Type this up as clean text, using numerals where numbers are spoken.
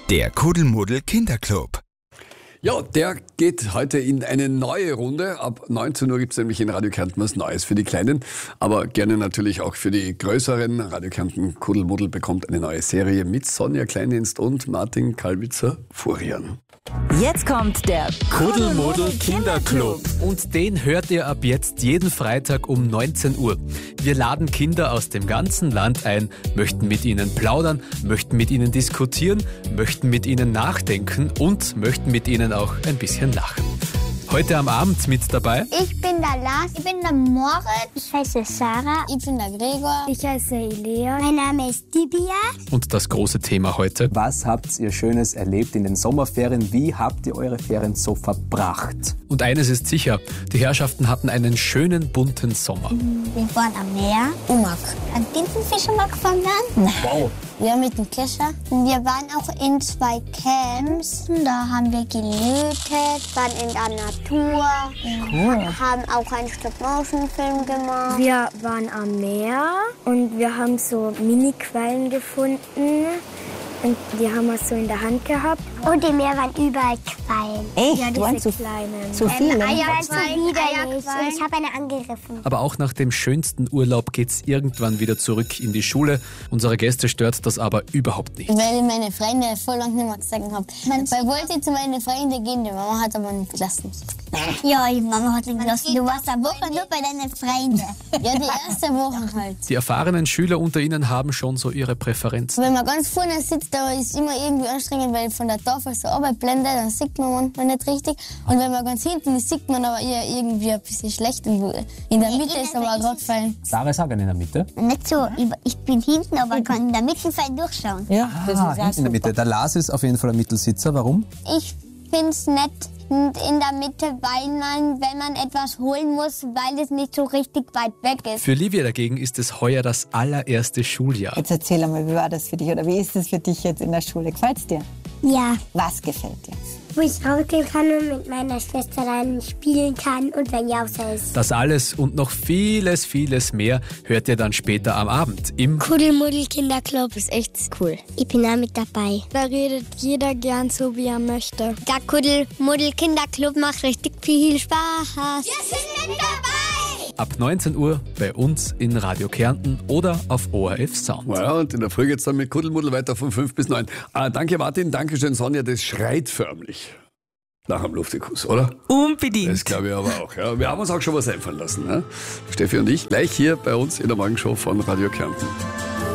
Der Kuddelmuddel Kinderclub. Ja, der geht heute in eine neue Runde. Ab 19 Uhr gibt es nämlich in Radio Kärnten was Neues für die Kleinen, aber gerne natürlich auch für die Größeren. Radio Kärnten Kuddelmuddel bekommt eine neue Serie mit Sonja Kleindienst und Martin Kalbitzer-Furian. Jetzt kommt der Kuddelmuddel Kinderclub. Und den hört ihr ab jetzt jeden Freitag um 19 Uhr. Wir laden Kinder aus dem ganzen Land ein, möchten mit ihnen plaudern, möchten mit ihnen diskutieren, möchten mit ihnen nachdenken und möchten mit ihnen auch ein bisschen lachen. Heute am Abend mit dabei Ich bin der Lars. Ich bin der Moritz. Ich heiße Sarah. Ich bin der Gregor. Ich heiße Elea. Mein Name ist Tibia. und das große Thema heute: Was habt ihr Schönes erlebt in den Sommerferien? Wie habt ihr eure Ferien so verbracht? Und eines ist sicher, die Herrschaften hatten einen schönen, bunten Sommer. Wir waren am Meer. Umag. Ein Tintenfisch mal gefangen. Wow! Wir mit dem Kescher. Wir waren auch in 2 Camps. Da haben wir gelötet, waren in der Natur. Cool. Haben auch einen Stop-Motion-Film gemacht. Wir waren am Meer und wir haben so Mini-Quallen gefunden. Und die haben wir so in der Hand gehabt. Und im Meer waren überall Quallen. Echt? Ja, diese kleinen. Zu viele? Eierquallen. Und ich habe eine angegriffen. Aber auch nach dem schönsten Urlaub geht's irgendwann wieder zurück in die Schule. Unsere Gäste stört das aber überhaupt nicht. Weil ich meine Freunde voll lange nicht mehr gesagt habe. Weil wollte zu meinen Freunden gehen, die Mama hat aber nicht gelassen. Ja, die Mama hat nicht gelassen. Du warst eine Woche nur bei deinen Freunden. Ja, die erste Woche halt. Die erfahrenen Schüler unter ihnen haben schon so ihre Präferenzen. Wenn man ganz vorne sitzt, da ist immer irgendwie anstrengend, weil von der Tafel so blendet, dann sieht man manchmal nicht richtig. Und wenn man ganz hinten ist, sieht man aber eher irgendwie ein bisschen schlecht. In der Mitte ist aber gerade fallen. Sarah ist auch in der Mitte. Nicht so, ich bin hinten, aber kann in der Mitte fein durchschauen. Ja, hinten in der Mitte. Der Lars ist auf jeden Fall ein Mittelsitzer. Warum? Ich finde es nett in der Mitte, weil wenn man etwas holen muss, weil es nicht so richtig weit weg ist. Für Livia dagegen ist es heuer das allererste Schuljahr. Jetzt erzähl einmal, wie war das für dich oder wie ist es für dich jetzt in der Schule? Gefällt's dir? Ja, Was gefällt dir? wo ich rausgehen kann und mit meiner Schwester dann spielen kann und wenn Jausa ist. Das alles und noch vieles, vieles mehr hört ihr dann später am Abend im Kuddelmuddel Kinderclub ist echt cool. Ich bin da mit dabei. Da redet jeder gern so, wie er möchte. Der Kuddelmuddel Kinderclub macht richtig viel Spaß. Wir sind mit dabei! ab 19 Uhr bei uns in Radio Kärnten oder auf ORF Sound. Ja, und in der Früh geht's dann mit Kuddelmuddel weiter von 5 bis 9. Danke Martin, danke schön Sonja, das schreit förmlich nach einem Luftikuss, oder? Unbedingt. Das glaube ich aber auch. Ja. Wir haben uns auch schon was einfallen lassen. Ne? Steffi und ich gleich hier bei uns in der Morgenshow von Radio Kärnten.